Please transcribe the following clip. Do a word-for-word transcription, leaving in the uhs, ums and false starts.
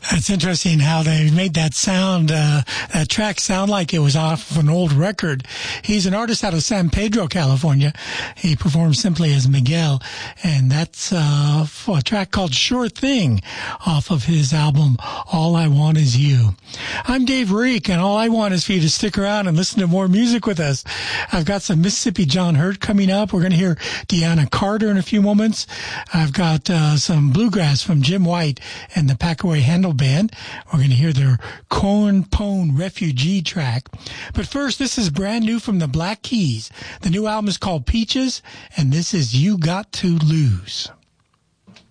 It's interesting how they made that sound, uh, that track sound like it was off of an old record. He's an artist out of San Pedro, California. He performs simply as Miguel, and that's uh, a track called Sure Thing off of his album All I Want Is You. I'm Dave Reek, and all I want is for you to stick around and listen to more music with us. I've got some Mississippi John Hurt coming up. We're going to hear Deanna Carter in a few moments. I've got uh, some bluegrass from Jim White and the Packaway Handle Band. We're going to hear their Corn Pone Refugee track. But first, this is brand new from the Black Keys. The new album is called Peaches, and this is You Got to Lose.